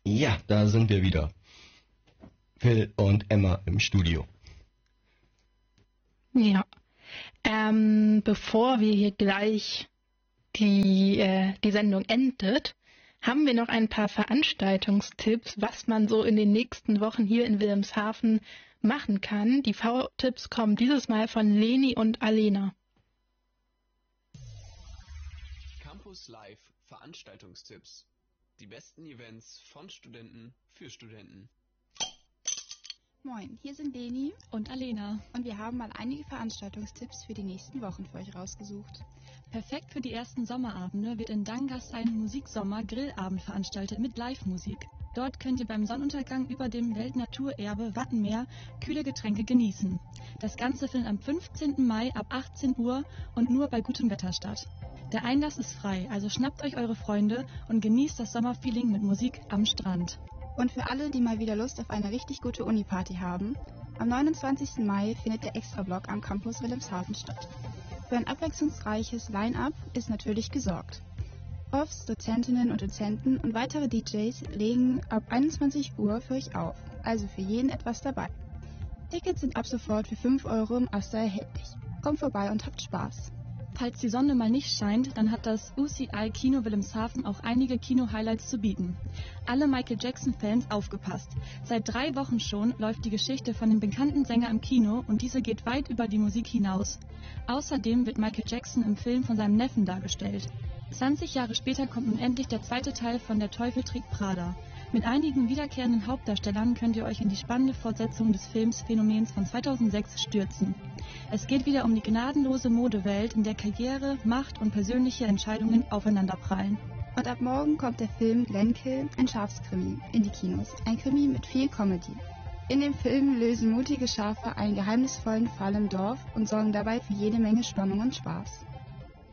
Ja, da sind wir wieder. Phil und Emma im Studio. Ja. Bevor wir hier gleich die Sendung endet, haben wir noch ein paar Veranstaltungstipps, was man so in den nächsten Wochen hier in Wilhelmshaven machen kann. Die V-Tipps kommen dieses Mal von Leni und Alena. Campus Live Veranstaltungstipps. Die besten Events von Studenten für Studenten. Moin, hier sind Leni und Alena und wir haben mal einige Veranstaltungstipps für die nächsten Wochen für euch rausgesucht. Perfekt für die ersten Sommerabende wird in Dangas ein Musiksommer-Grillabend veranstaltet mit Live-Musik. Dort könnt ihr beim Sonnenuntergang über dem Weltnaturerbe Wattenmeer kühle Getränke genießen. Das Ganze findet am 15. Mai ab 18 Uhr und nur bei gutem Wetter statt. Der Einlass ist frei, also schnappt euch eure Freunde und genießt das Sommerfeeling mit Musik am Strand. Und für alle, die mal wieder Lust auf eine richtig gute Uni-Party haben, am 29. Mai findet der Extrablock am Campus Wilhelmshaven statt. Für ein abwechslungsreiches Line-Up ist natürlich gesorgt. Profs, Dozentinnen und Dozenten und weitere DJs legen ab 21 Uhr für euch auf, also für jeden etwas dabei. Tickets sind ab sofort für 5 Euro im Aster erhältlich. Kommt vorbei und habt Spaß. Falls die Sonne mal nicht scheint, dann hat das UCI Kino Wilhelmshaven auch einige Kino-Highlights zu bieten. Alle Michael Jackson-Fans aufgepasst. Seit 3 Wochen schon läuft die Geschichte von dem bekannten Sänger im Kino und diese geht weit über die Musik hinaus. Außerdem wird Michael Jackson im Film von seinem Neffen dargestellt. 20 Jahre später kommt nun endlich der zweite Teil von Der Teufel trägt Prada. Mit einigen wiederkehrenden Hauptdarstellern könnt ihr euch in die spannende Fortsetzung des Filmsphänomens von 2006 stürzen. Es geht wieder um die gnadenlose Modewelt, in der Karriere, Macht und persönliche Entscheidungen aufeinanderprallen. Und ab morgen kommt der Film Glenkill, ein Schafskrimi, in die Kinos. Ein Krimi mit viel Comedy. In dem Film lösen mutige Schafe einen geheimnisvollen Fall im Dorf und sorgen dabei für jede Menge Spannung und Spaß.